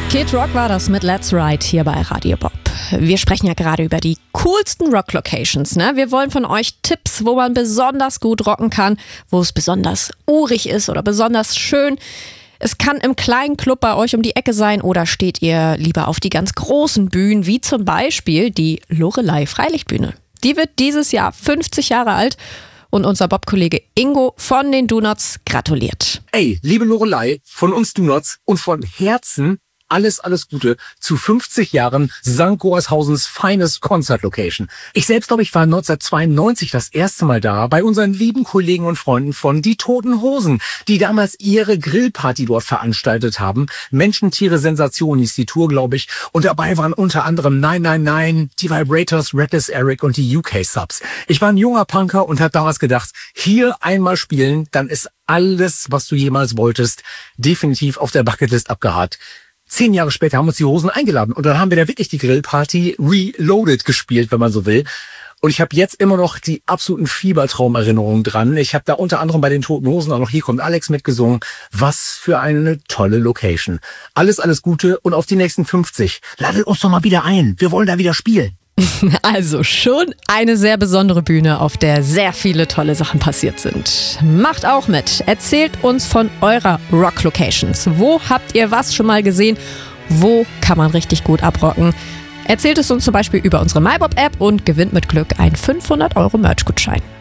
Kid Rock war das mit Let's Ride hier bei Radio Bob. Wir sprechen ja gerade über die coolsten Rock-Locations, ne? Wir wollen von euch Tipps, wo man besonders gut rocken kann, wo es besonders urig ist oder besonders schön. Es kann im kleinen Club bei euch um die Ecke sein oder steht ihr lieber auf die ganz großen Bühnen, wie zum Beispiel die Loreley Freilichtbühne. Die wird dieses Jahr 50 Jahre alt und unser Bob-Kollege Ingo von den Donuts gratuliert. Ey, liebe Loreley, von uns Donuts und von Herzen alles Gute zu 50 Jahren St. Goarshausens finest Concert Location. Ich selbst, glaube ich, war 1992 das erste Mal da bei unseren lieben Kollegen und Freunden von Die Toten Hosen, die damals ihre Grillparty dort veranstaltet haben. Menschen, Tiere, Sensation hieß die Tour, glaube ich. Und dabei waren unter anderem 999, die Vibrators, Reckless Eric und die UK Subs. Ich war ein junger Punker und habe damals gedacht, hier einmal spielen, dann ist alles, was du jemals wolltest, definitiv auf der Bucketlist abgehakt. 10 Jahre später haben uns die Hosen eingeladen und dann haben wir da wirklich die Grillparty Reloaded gespielt, wenn man so will. Und ich habe jetzt immer noch die absoluten Fiebertraumerinnerungen dran. Ich habe da unter anderem bei den Toten Hosen auch noch Hier kommt Alex mitgesungen. Was für eine tolle Location. Alles Gute und auf die nächsten 50. Ladet uns doch mal wieder ein. Wir wollen da wieder spielen. Also schon eine sehr besondere Bühne, auf der sehr viele tolle Sachen passiert sind. Macht auch mit. Erzählt uns von eurer Rock-Locations. Wo habt ihr was schon mal gesehen? Wo kann man richtig gut abrocken? Erzählt es uns zum Beispiel über unsere MyBob-App und gewinnt mit Glück einen 500 € Merch-Gutschein.